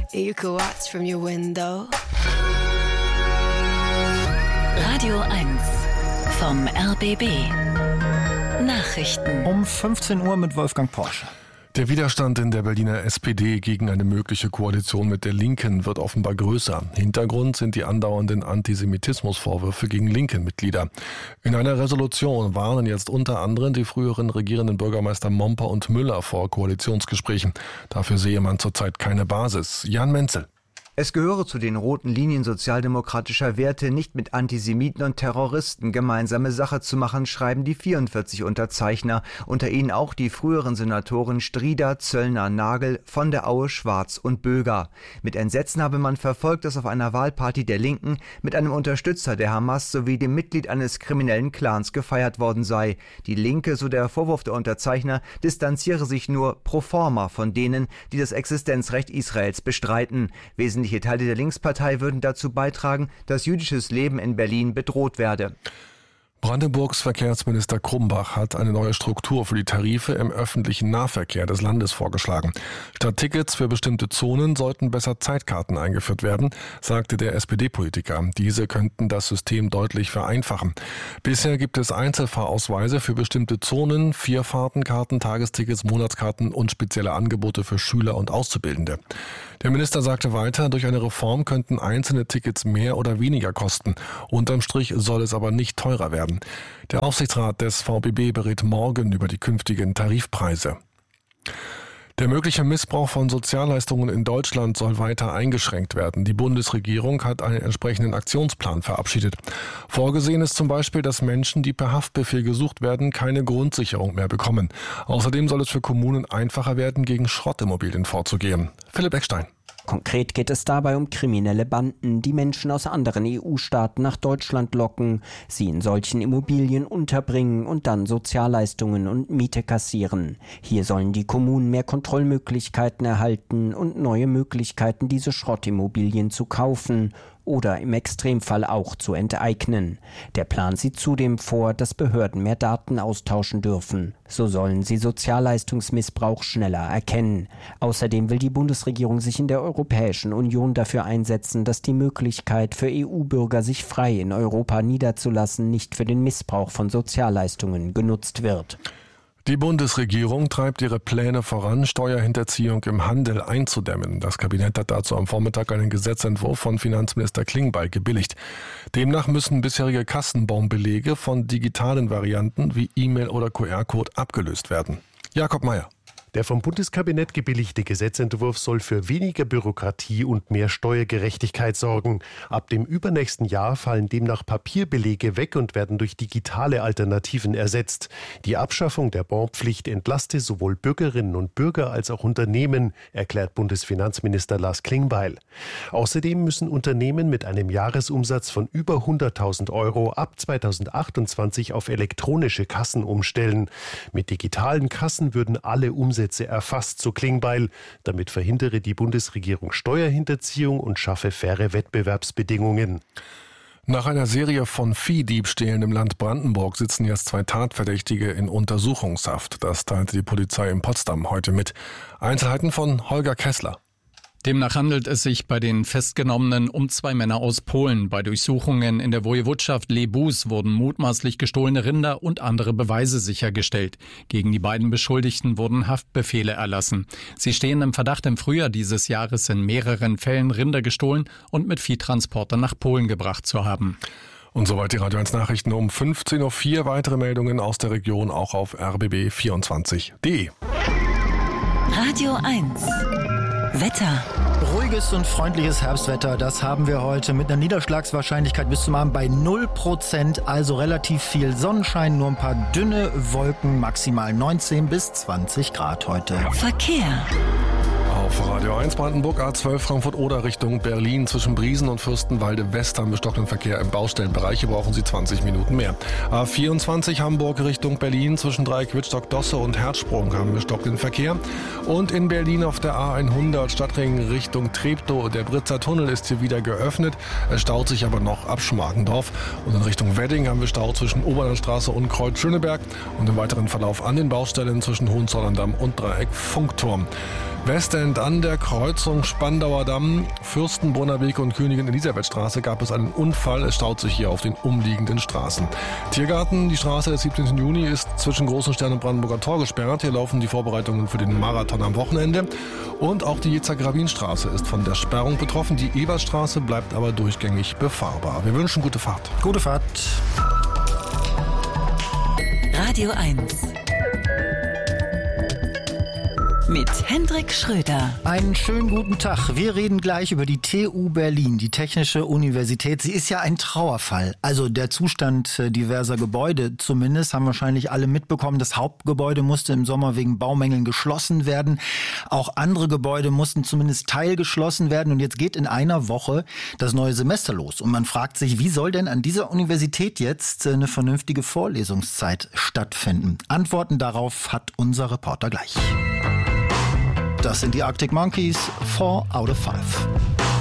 you could watch from your window. Radio 1 vom RBB. Nachrichten. Um 15 Uhr mit Wolfgang Porsche. Der Widerstand in der Berliner SPD gegen eine mögliche Koalition mit der Linken wird offenbar größer. Hintergrund sind die andauernden Antisemitismusvorwürfe gegen linken Mitglieder. In einer Resolution warnen jetzt unter anderem die früheren regierenden Bürgermeister Momper und Müller vor Koalitionsgesprächen. Dafür sehe man zurzeit keine Basis. Jan Menzel. Es gehöre zu den roten Linien sozialdemokratischer Werte, nicht mit Antisemiten und Terroristen gemeinsame Sache zu machen, schreiben die 44 Unterzeichner, unter ihnen auch die früheren Senatoren Strieder, Zöllner, Nagel, von der Aue, Schwarz und Böger. Mit Entsetzen habe man verfolgt, dass auf einer Wahlparty der Linken mit einem Unterstützer der Hamas sowie dem Mitglied eines kriminellen Clans gefeiert worden sei. Die Linke, so der Vorwurf der Unterzeichner, distanziere sich nur pro forma von denen, die das Existenzrecht Israels bestreiten. Wesentliche Teile der Linkspartei würden dazu beitragen, dass jüdisches Leben in Berlin bedroht werde. Brandenburgs Verkehrsminister Krumbach hat eine neue Struktur für die Tarife im öffentlichen Nahverkehr des Landes vorgeschlagen. Statt Tickets für bestimmte Zonen sollten besser Zeitkarten eingeführt werden, sagte der SPD-Politiker. Diese könnten das System deutlich vereinfachen. Bisher gibt es Einzelfahrausweise für bestimmte Zonen, Vierfahrtenkarten, Tagestickets, Monatskarten und spezielle Angebote für Schüler und Auszubildende. Der Minister sagte weiter, durch eine Reform könnten einzelne Tickets mehr oder weniger kosten. Unterm Strich soll es aber nicht teurer werden. Der Aufsichtsrat des VBB berät morgen über die künftigen Tarifpreise. Der mögliche Missbrauch von Sozialleistungen in Deutschland soll weiter eingeschränkt werden. Die Bundesregierung hat einen entsprechenden Aktionsplan verabschiedet. Vorgesehen ist zum Beispiel, dass Menschen, die per Haftbefehl gesucht werden, keine Grundsicherung mehr bekommen. Außerdem soll es für Kommunen einfacher werden, gegen Schrottimmobilien vorzugehen. Philipp Eckstein. Konkret geht es dabei um kriminelle Banden, die Menschen aus anderen EU-Staaten nach Deutschland locken, sie in solchen Immobilien unterbringen und dann Sozialleistungen und Miete kassieren. Hier sollen die Kommunen mehr Kontrollmöglichkeiten erhalten und neue Möglichkeiten, diese Schrottimmobilien zu kaufen oder im Extremfall auch zu enteignen. Der Plan sieht zudem vor, dass Behörden mehr Daten austauschen dürfen. So sollen sie Sozialleistungsmissbrauch schneller erkennen. Außerdem will die Bundesregierung sich in der Europäischen Union dafür einsetzen, dass die Möglichkeit für EU-Bürger, sich frei in Europa niederzulassen, nicht für den Missbrauch von Sozialleistungen genutzt wird. Die Bundesregierung treibt ihre Pläne voran, Steuerhinterziehung im Handel einzudämmen. Das Kabinett hat dazu am Vormittag einen Gesetzentwurf von Finanzminister Klingbeil gebilligt. Demnach müssen bisherige Kassenbonbelege von digitalen Varianten wie E-Mail oder QR-Code abgelöst werden. Jakob Mayer. Der vom Bundeskabinett gebilligte Gesetzentwurf soll für weniger Bürokratie und mehr Steuergerechtigkeit sorgen. Ab dem übernächsten Jahr fallen demnach Papierbelege weg und werden durch digitale Alternativen ersetzt. Die Abschaffung der Bonpflicht entlaste sowohl Bürgerinnen und Bürger als auch Unternehmen, erklärt Bundesfinanzminister Lars Klingbeil. Außerdem müssen Unternehmen mit einem Jahresumsatz von über 100.000 Euro ab 2028 auf elektronische Kassen umstellen. Mit digitalen Kassen würden alle Umsätze erfasst, so Klingbeil. Damit verhindere die Bundesregierung Steuerhinterziehung und schaffe faire Wettbewerbsbedingungen. Nach einer Serie von Viehdiebstählen im Land Brandenburg sitzen jetzt 2 Tatverdächtige in Untersuchungshaft. Das teilte die Polizei in Potsdam heute mit. Einzelheiten von Holger Kessler. Demnach handelt es sich bei den Festgenommenen um 2 Männer aus Polen. Bei Durchsuchungen in der Woiwodschaft Lebus wurden mutmaßlich gestohlene Rinder und andere Beweise sichergestellt. Gegen die beiden Beschuldigten wurden Haftbefehle erlassen. Sie stehen im Verdacht, im Frühjahr dieses Jahres in mehreren Fällen Rinder gestohlen und mit Viehtransportern nach Polen gebracht zu haben. Und soweit die Radio 1 Nachrichten um 15.04 Uhr. Weitere Meldungen aus der Region auch auf rbb24.de. Radio 1 Wetter. Ruhiges und freundliches Herbstwetter, das haben wir heute mit einer Niederschlagswahrscheinlichkeit bis zum Abend bei 0%, also relativ viel Sonnenschein, nur ein paar dünne Wolken, maximal 19 bis 20 Grad heute. Verkehr. Auf Radio 1 Brandenburg A12 Frankfurt-Oder Richtung Berlin. Zwischen Briesen und Fürstenwalde West haben wir stockenden Verkehr im Baustellenbereich. Hier brauchen Sie 20 Minuten mehr. A24 Hamburg Richtung Berlin. Zwischen Dreieck Wittstock-Dosse und Herzsprung haben wir stockenden Verkehr. Und in Berlin auf der A100 Stadtring Richtung Treptow. Der Britzer Tunnel ist hier wieder geöffnet. Es staut sich aber noch ab Schmargendorf. Und in Richtung Wedding haben wir Stau zwischen Oberlandstraße und Kreuz-Schöneberg. Und im weiteren Verlauf an den Baustellen zwischen Hohenzollern-Damm und Dreieck Funkturm. Westend Und an der Kreuzung Spandauer Damm, Fürstenbrunner Weg und Königin Elisabethstraße gab es einen Unfall. Es staut sich hier auf den umliegenden Straßen. Tiergarten, die Straße des 17. Juni ist zwischen Großen Stern und Brandenburger Tor gesperrt. Hier laufen die Vorbereitungen für den Marathon am Wochenende. Und auch die Jezer-Grabin-Straße ist von der Sperrung betroffen. Die Eberstraße bleibt aber durchgängig befahrbar. Wir wünschen gute Fahrt. Gute Fahrt. Radio 1 mit Hendrik Schröder. Einen schönen guten Tag. Wir reden gleich über die TU Berlin, die Technische Universität. Sie ist ja ein Trauerfall. Also der Zustand diverser Gebäude zumindest, haben wahrscheinlich alle mitbekommen. Das Hauptgebäude musste im Sommer wegen Baumängeln geschlossen werden. Auch andere Gebäude mussten zumindest teilgeschlossen werden. Und jetzt geht in einer Woche das neue Semester los. Und man fragt sich, wie soll denn an dieser Universität jetzt eine vernünftige Vorlesungszeit stattfinden? Antworten darauf hat unser Reporter gleich. Das sind die Arctic Monkeys, 4 out of 5.